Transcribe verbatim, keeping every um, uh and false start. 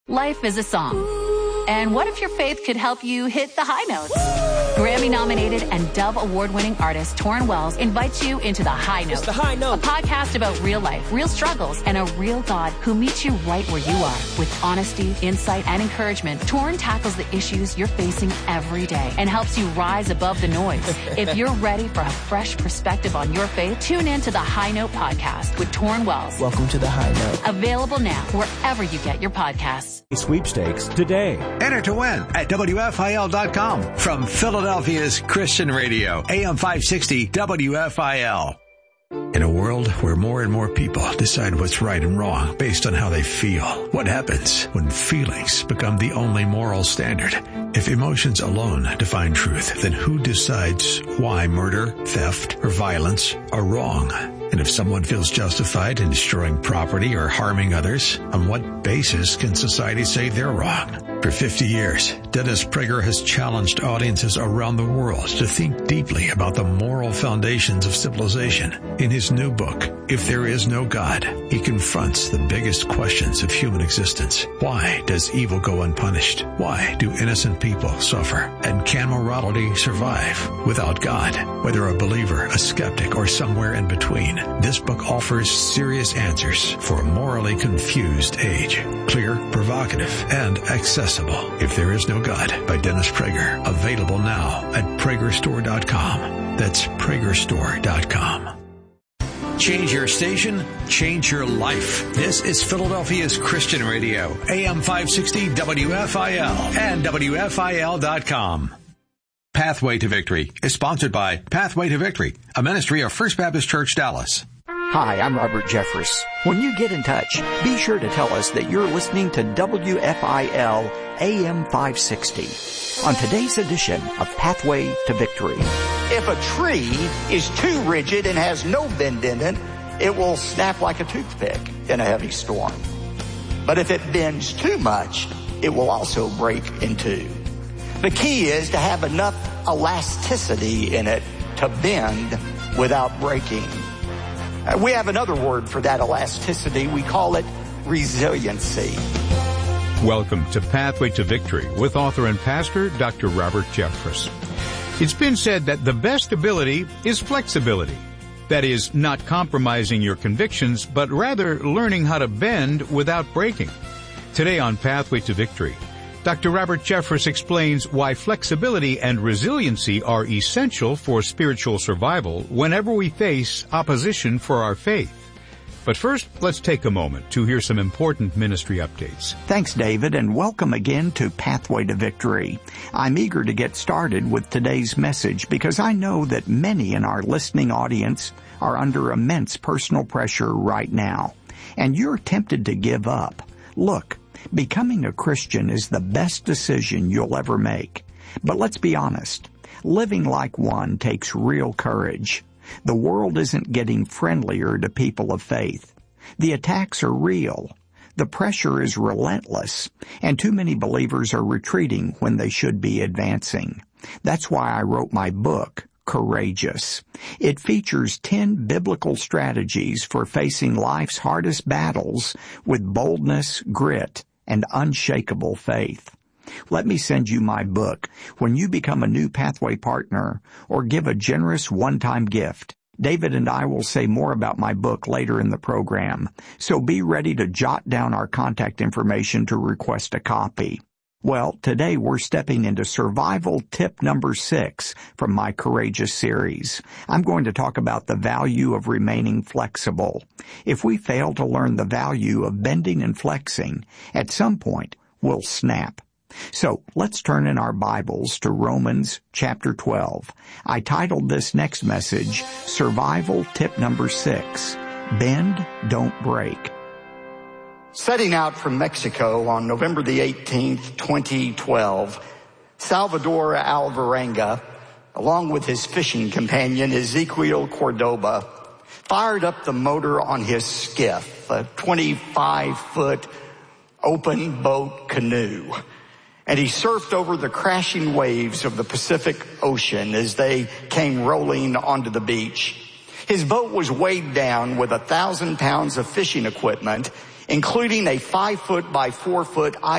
Life is a song. And what if your faith could help you hit the high notes? Grammy-nominated and Dove Award-winning artist Torrin Wells invites you into The High Note. It's The High Note. A podcast about real life, real struggles, and a real God who meets you right where you are. With honesty, insight, and encouragement, Torrin tackles the issues you're facing every day and helps you rise above the noise. If you're ready for a fresh perspective on your faith, tune in to The High Note podcast with Torrin Wells. Welcome to The High Note. Available now wherever you get your podcasts. Sweepstakes today. Enter to win at W F I L dot com from Philadelphia's Christian Radio, A M five sixty W F I L. In a world where more and more people decide what's right and wrong based on how they feel, what happens when feelings become the only moral standard? If emotions alone define truth, then who decides why murder, theft, or violence are wrong? And if someone feels justified in destroying property or harming others, on what basis can society say they're wrong? For fifty years, Dennis Prager has challenged audiences around the world to think deeply about the moral foundations of civilization. In his new book, If There Is No God, he confronts the biggest questions of human existence. Why does evil go unpunished? Why do innocent people suffer? And can morality survive without God? Whether a believer, a skeptic, or somewhere in between, this book offers serious answers for a morally confused age. Clear, provocative, and accessible. If There Is No God by Dennis Prager. Available now at Prager Store dot com. That's Prager Store dot com. Change your station, change your life. This is Philadelphia's Christian Radio, A M five sixty W F I L and W F I L dot com. Pathway to Victory is sponsored by Pathway to Victory, a ministry of First Baptist Church, Dallas. Hi, I'm Robert Jeffress. When you get in touch, be sure to tell us that you're listening to W F I L A M five sixty on today's edition of Pathway to Victory. If a tree is too rigid and has no bend in it, it will snap like a toothpick in a heavy storm. But if it bends too much, it will also break in two. The key is to have enough elasticity in it to bend without breaking. Uh, we have another word for that elasticity. We call it resiliency. Welcome to Pathway to Victory with author and pastor Doctor Robert Jeffress. It's been said that the best ability is flexibility. That is, not compromising your convictions, but rather learning how to bend without breaking. Today on Pathway to Victory, Doctor Robert Jeffress explains why flexibility and resiliency are essential for spiritual survival whenever we face opposition for our faith. But first, let's take a moment to hear some important ministry updates. Thanks, David, and welcome again to Pathway to Victory. I'm eager to get started with today's message because I know that many in our listening audience are under immense personal pressure right now, and you're tempted to give up. Look, becoming a Christian is the best decision you'll ever make. But let's be honest, living like one takes real courage. The world isn't getting friendlier to people of faith. The attacks are real. The pressure is relentless, and too many believers are retreating when they should be advancing. That's why I wrote my book, Courageous. It features ten biblical strategies for facing life's hardest battles with boldness, grit, and unshakable faith. Let me send you my book when you become a new Pathway partner or give a generous one-time gift. David and I will say more about my book later in the program, so be ready to jot down our contact information to request a copy. Well, today we're stepping into survival tip number six from my Courageous series. I'm going to talk about the value of remaining flexible. If we fail to learn the value of bending and flexing, at some point we'll snap. So let's turn in our Bibles to Romans chapter twelve. I titled this next message, Survival Tip Number Six, Bend, Don't Break. Setting out from Mexico on November the eighteenth, twenty twelve, Salvador Alvarenga, along with his fishing companion Ezequiel Cordoba, fired up the motor on his skiff, a twenty-five foot open boat canoe. And he surfed over the crashing waves of the Pacific Ocean as they came rolling onto the beach. His boat was weighed down with a thousand pounds of fishing equipment, including a five foot by four foot